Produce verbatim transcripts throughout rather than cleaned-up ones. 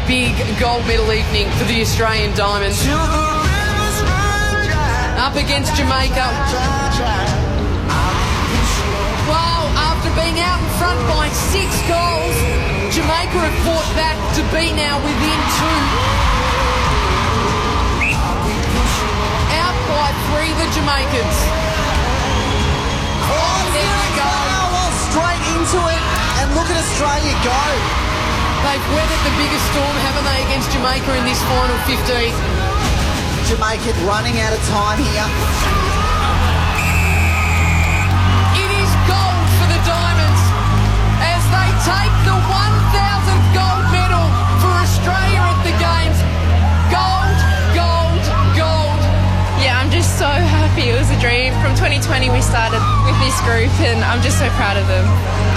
big gold medal evening for the Australian Diamonds. Up against Jamaica. Well, after being out in front by six goals, Jamaica have fought back to be now within two. Out by three, the Jamaicans. Oh, there you go. Well, straight into it, and look at Australia go. They've weathered the biggest storm, haven't they, against Jamaica in this final fifteen. Jamaica running out of time here. It is gold for the Diamonds as they take the one thousandth gold medal for Australia at the Games. Gold, gold, gold. Yeah, I'm just so happy. It was a dream. From twenty twenty we started with this group and I'm just so proud of them.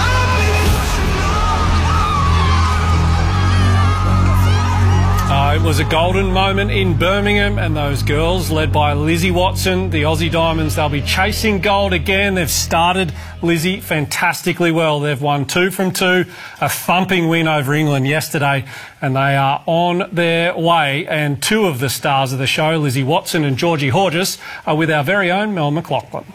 Uh, it was a golden moment in Birmingham, and those girls, led by Lizzie Watson, the Aussie Diamonds, they'll be chasing gold again. They've started, Lizzie, fantastically well. They've won two from two, a thumping win over England yesterday, and they are on their way. And two of the stars of the show, Lizzie Watson and Georgie Horges, are with our very own Mel McLaughlin.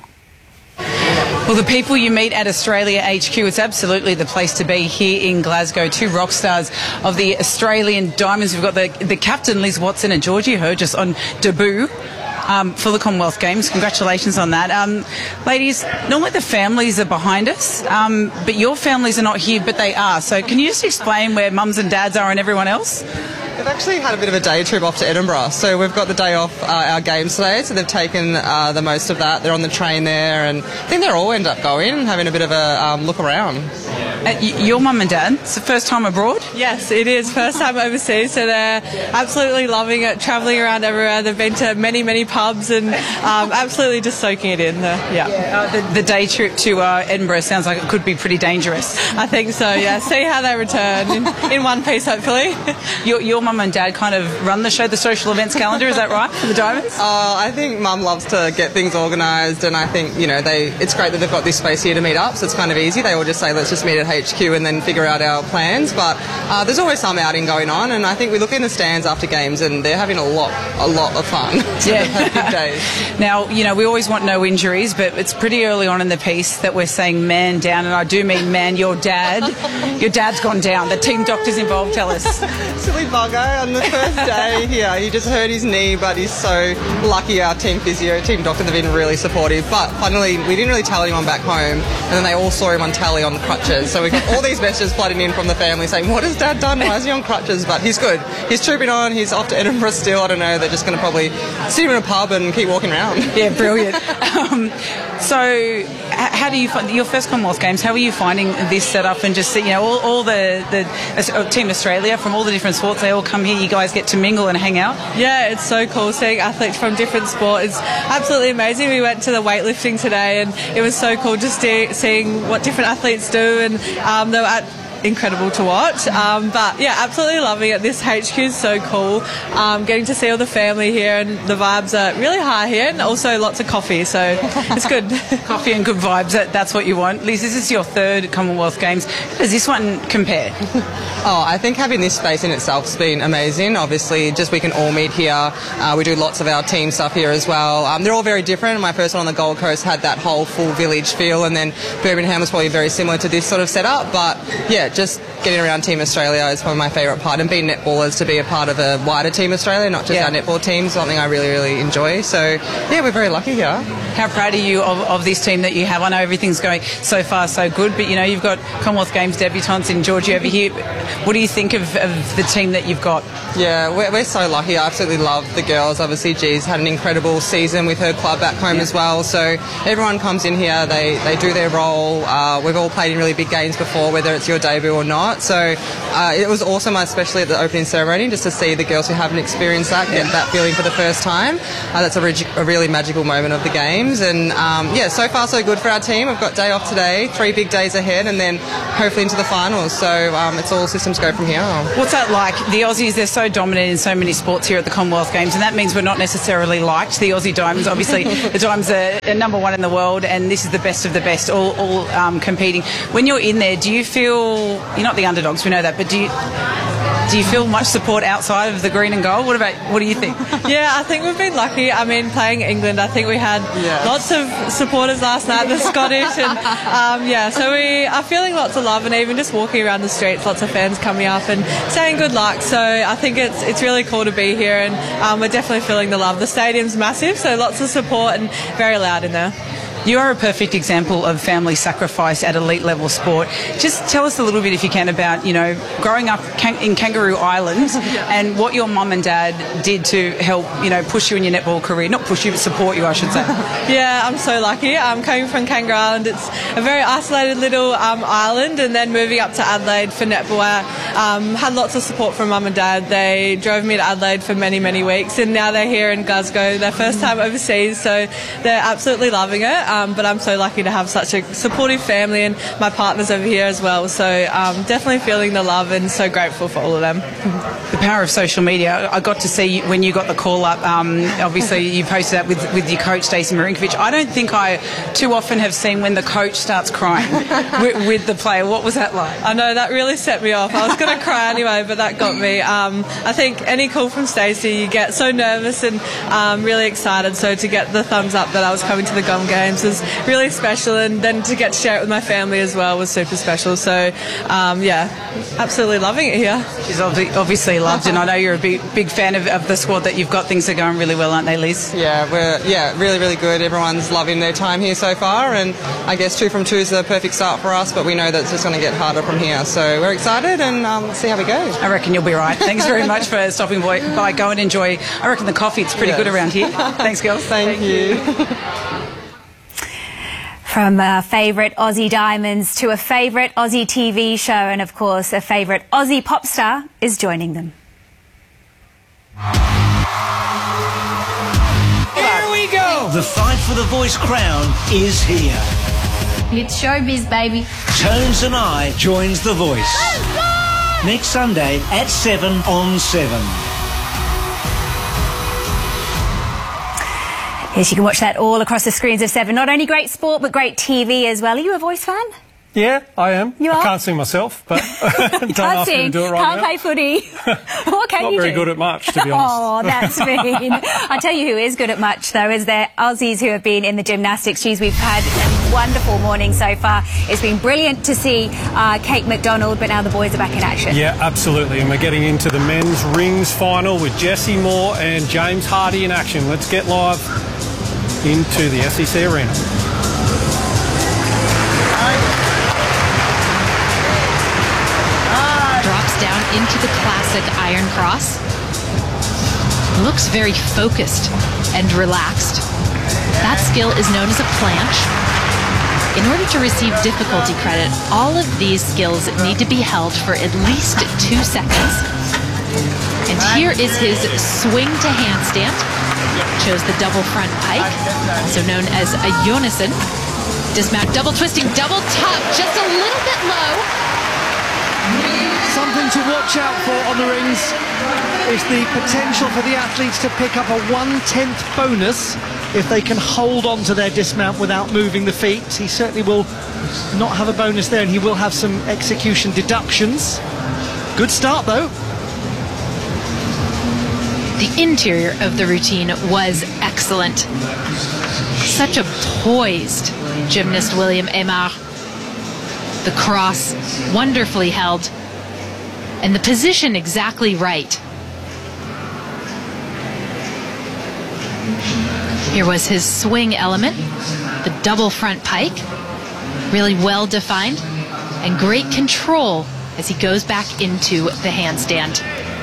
Well, the people you meet at Australia H Q, it's absolutely the place to be here in Glasgow. Two rock stars of the Australian Diamonds. We've got the, the captain, Liz Watson, and Georgie Horges on debut um, for the Commonwealth Games. Congratulations on that. Um, ladies, normally the families are behind us, um, but your families are not here, but they are. So can you just explain where mums and dads are and everyone else? They've actually had a bit of a day trip off to Edinburgh, so we've got the day off uh, our games today, so they've taken uh, the most of that. They're on the train there, and I think they'll all end up going and having a bit of a um, look around. Uh, y- your mum and dad, it's the first time abroad? Yes, it is. First time overseas, so they're absolutely loving it, travelling around everywhere. They've been to many, many pubs and um, absolutely just soaking it in. Uh, yeah. yeah uh, the, the day trip to uh, Edinburgh sounds like it could be pretty dangerous. I think so, yeah. See how they return in, in one piece, hopefully. your, your mum and dad kind of run the show, the social events calendar, is that right, for the Diamonds? Uh, I think Mum loves to get things organised, and I think, you know, they it's great that they've got this space here to meet up, so it's kind of easy. They all just say, let's just meet at H Q and then figure out our plans, but uh, there's always some outing going on, and I think we look in the stands after games and they're having a lot, a lot of fun. So yeah. they've had big days. Now, you know, we always want no injuries, but it's pretty early on in the piece that we're saying man down, and I do mean man, your dad. Your dad's gone down. The team doctor's involved, tell us. Silly bugger. On the first day here, he just hurt his knee, but he's so lucky our team physio, team doctors have been really supportive. But finally, we didn't really tell anyone back home, and then they all saw him on tally on the crutches. So we got all these messages flooding in from the family saying, what has Dad done? Why is he on crutches? But he's good. He's trooping on. He's off to Edinburgh still. I don't know. They're just going to probably sit him in a pub and keep walking around. Yeah, brilliant. um, so, how do you find your first Commonwealth Games? How are you finding this setup and just, you know, all, all the, the uh, Team Australia from all the different sports, they all come here, you guys get to mingle and hang out? Yeah, it's so cool seeing athletes from different sports. It's absolutely amazing. We went to the weightlifting today and it was so cool just see, seeing what different athletes do, and um, they were at incredible to watch, um, but yeah, absolutely loving it. This H Q is so cool, um, getting to see all the family here, and the vibes are really high here, and also lots of coffee, so it's good. Coffee and good vibes, that, that's what you want. Liz, this is your third Commonwealth Games. How does this one compare? Oh, I think having this space in itself has been amazing. Obviously, just we can all meet here. Uh, we do lots of our team stuff here as well. Um, they're all very different. My first one on the Gold Coast had that whole full village feel, and then Birmingham was probably very similar to this sort of setup, but yeah, just getting around Team Australia is probably my favourite part, and being netballers to be a part of a wider Team Australia, not just yeah. our netball team, is something I really, really enjoy. So, yeah, we're very lucky here. How proud are you of, of this team that you have? I know everything's going so far so good, but, you know, you've got Commonwealth Games debutantes in Georgie over here. What do you think of, of the team that you've got? Yeah, we're, we're so lucky. I absolutely love the girls. Obviously, G's had an incredible season with her club back home yeah. as well. So everyone comes in here, they, they do their role. Uh, we've all played in really big games before, whether it's your debut or not. So uh, it was awesome, especially at the opening ceremony, just to see the girls who haven't experienced that get that feeling for the first time. Uh, that's a, reg- a really magical moment of the games. And um, yeah, so far so good for our team. We've got day off today, three big days ahead, and then hopefully into the finals. So um, it's all systems go from here. What's that like? The Aussies, they're so dominant in so many sports here at the Commonwealth Games, and that means we're not necessarily liked, the Aussie Diamonds. Obviously, the Diamonds are, are number one in the world, and this is the best of the best, all, all um, competing. When you're in there, do you feel, you're not the underdogs, we know that, but do you Do you feel much support outside of the green and gold? What about, what do you think? Yeah, I think we've been lucky. I mean, playing England, I think we had Yeah. lots of supporters last night, the Scottish, and um, yeah, so we are feeling lots of love, and even just walking around the streets, lots of fans coming up and saying good luck. So I think it's it's really cool to be here, and um, we're definitely feeling the love. The stadium's massive, so lots of support and very loud in there. You are a perfect example of family sacrifice at elite level sport. Just tell us a little bit, if you can, about, you know, growing up can- in Kangaroo Island and what your mum and dad did to help, you know, push you in your netball career. Not push you, but support you, I should say. Yeah, I'm so lucky. I'm coming from Kangaroo Island. It's a very isolated little um, island, and then moving up to Adelaide for netball. I um, had lots of support from mum and dad. They drove me to Adelaide for many, many weeks, and now they're here in Glasgow, their first time overseas, so they're absolutely loving it. Um, but I'm so lucky to have such a supportive family, and my partner's over here as well. So um, definitely feeling the love and so grateful for all of them. The power of social media. I got to see when you got the call up. Um, obviously, you posted that with, with your coach, Stacey Marinkovic. I don't think I too often have seen when the coach starts crying with, with the player. What was that like? I know, that really set me off. I was going to cry anyway, but that got me. Um, I think any call from Stacey, you get so nervous and um, really excited. So to get the thumbs up that I was coming to the Gom Games was really special, and then to get to share it with my family as well was super special. So um, yeah, absolutely loving it here. She's obvi- obviously loved, and I know you're a big, big fan of, of the squad that you've got. Things are going really well, aren't they, Liz? Yeah, we're yeah really really good. Everyone's loving their time here so far, and I guess two from two is a perfect start for us. But we know that it's just going to get harder from here. So we're excited, and um, see how we go. I reckon you'll be right. Thanks very much for stopping by. by. Go and enjoy. I reckon the coffee, it's pretty Yes. good around here. Thanks, girls. Thank, Thank you. From a favourite Aussie Diamonds to a favourite Aussie T V show, and of course a favourite Aussie pop star is joining them. Here we go! The fight for the Voice crown is here. It's showbiz, baby. Tones and I joins The Voice. Next Sunday at seven on seven. Yes, you can watch that all across the screens of Seven. Not only great sport, but great T V as well. Are you a Voice fan? Yeah, I am. You I are? can't sing myself, but don't Can't ask me sing, to do it right can't now. play footy. What can Not you very do? good at much, to be honest. Oh, that's mean. I tell you who is good at much, though, is there Aussies who have been in the gymnastics. Geez, we've had a wonderful morning so far. It's been brilliant to see uh, Kate McDonald, but now the boys are back in action. Yeah, absolutely. And we're getting into the men's rings final with Jesse Moore and James Hardy in action. Let's get live into the S E C Arena. Drops down into the classic Iron Cross. Looks very focused and relaxed. That skill is known as a planche. In order to receive difficulty credit, all of these skills need to be held for at least two seconds. And here is his swing to handstand. Chose the double front pike, also known as a Jonasson. Dismount, double twisting, double top, just a little bit low. Something to watch out for on the rings is the potential for the athletes to pick up a one-tenth bonus if they can hold on to their dismount without moving the feet. He certainly will not have a bonus there, and he will have some execution deductions. Good start, though. The interior of the routine was excellent. Such a poised gymnast, William Aymar. The cross wonderfully held, and the position exactly right. Here was his swing element, the double front pike, really well defined, and great control as he goes back into the handstand.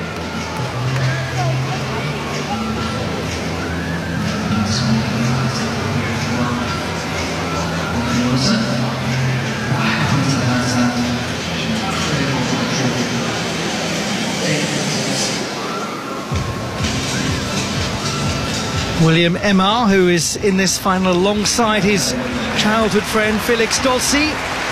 William Aymar, who is in this final alongside his childhood friend Felix Dossi.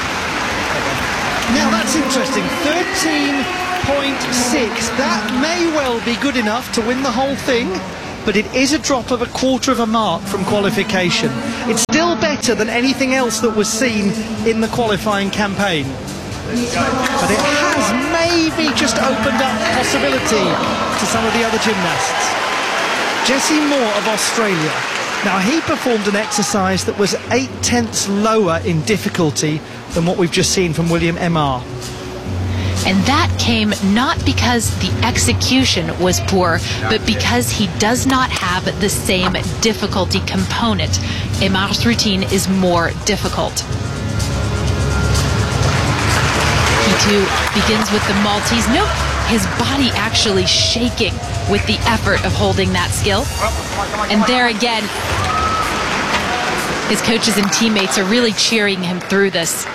Now that's interesting, thirteen point six. That may well be good enough to win the whole thing, but it is a drop of a quarter of a mark from qualification. It's still better than anything else that was seen in the qualifying campaign. but it has maybe just opened up possibility to some of the other gymnasts. Jesse Moore of Australia. Now, he performed an exercise that was eight tenths lower in difficulty than what we've just seen from William M R. And that came not because the execution was poor, but because he does not have the same difficulty component. M R's routine is more difficult. He too begins with the Maltese. Note his body actually shaking with the effort of holding that skill. And there again, his coaches and teammates are really cheering him through this.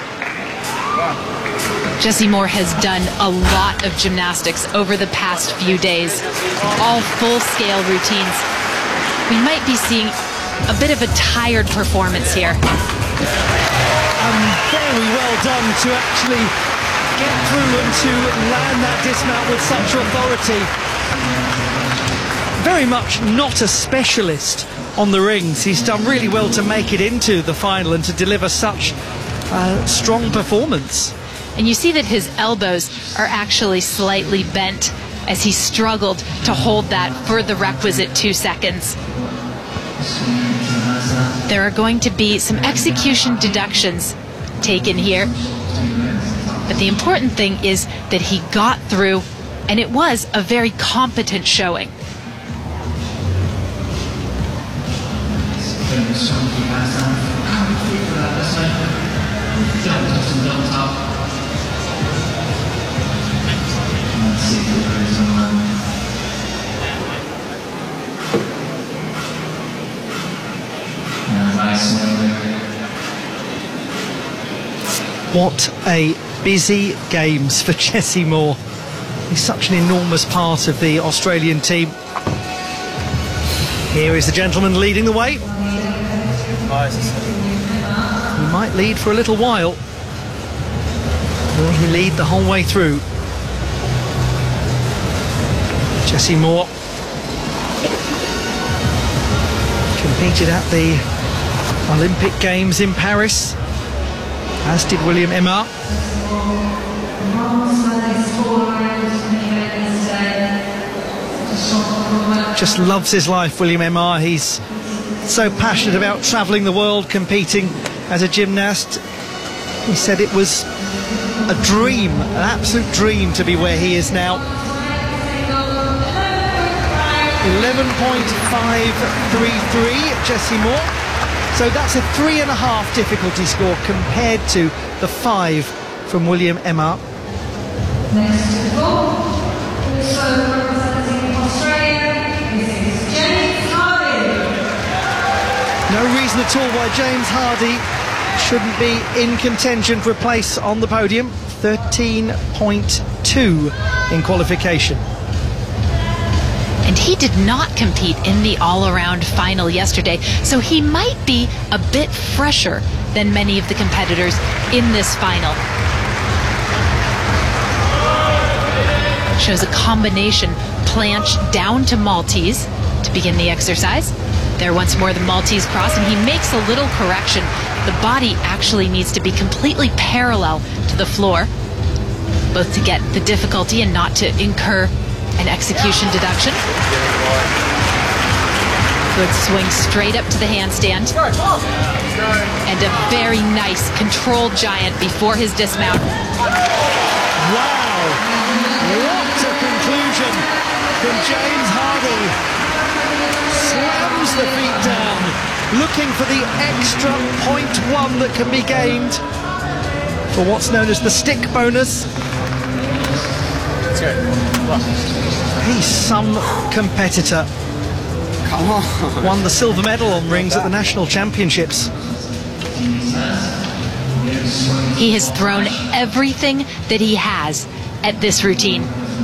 Jesse Moore has done a lot of gymnastics over the past few days, all full-scale routines. We might be seeing a bit of a tired performance here. Um, very well done to actually get through and to land that dismount with such authority. Very much not a specialist on the rings. He's done really well to make it into the final and to deliver such a strong performance. And you see that his elbows are actually slightly bent as he struggled to hold that for the requisite two seconds. There are going to be some execution deductions taken here. But the important thing is that he got through, and it was a very competent showing. What a busy games for Jesse Moore. He's such an enormous part of the Australian team. Here is the gentleman leading the way. He might lead for a little while. Will he lead the whole way through? Jesse Moore competed at the Olympic Games in Paris, as did William M R. Just loves his life, William M R. He's so passionate about travelling the world, competing as a gymnast. He said it was a dream, an absolute dream to be where he is now. eleven point five three three, Jesse Moore. So that's a three and a half difficulty score compared to the five from William M R. Next to the ball, also representing Australia, this is James Hardy. No reason at all why James Hardy shouldn't be in contention for a place on the podium. thirteen point two in qualification. And he did not compete in the all-around final yesterday, so he might be a bit fresher than many of the competitors in this final. Shows a combination planche down to Maltese to begin the exercise. There once more the Maltese cross, and he makes a little correction. The body actually needs to be completely parallel to the floor, both to get the difficulty and not to incur an execution deduction. Good swing straight up to the handstand. And a very nice controlled giant before his dismount. Wow! What a conclusion from James Hardy. Slams the feet down, looking for the extra point one that can be gained for what's known as the stick bonus. He's some competitor. Come on. Won the silver medal on rings at the National Championships. He has thrown everything that he has at this routine.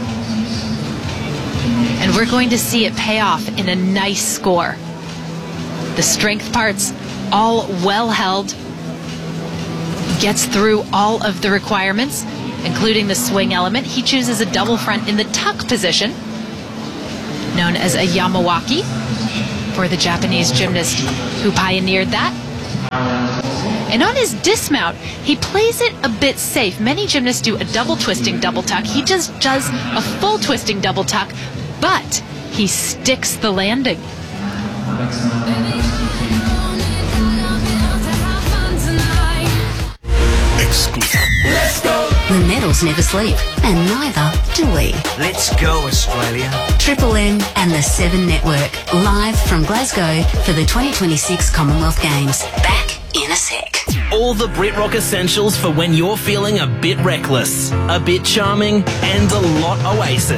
And we're going to see it pay off in a nice score. The strength parts all well held. Gets through all of the requirements, including the swing element. He chooses a double front in the tuck position, known as a Yamawaki, for the Japanese gymnast who pioneered that. And on his dismount, he plays it a bit safe. Many gymnasts do a double twisting double tuck. He just does a full twisting double tuck, but he sticks the landing. Let's go. The medals never sleep, and neither do we. Let's go, Australia. Triple M and the Seven Network, live from Glasgow for the twenty twenty-six Commonwealth Games. Back in a sec. All the BritRock essentials for when you're feeling a bit reckless, a bit charming, and a lot Oasis.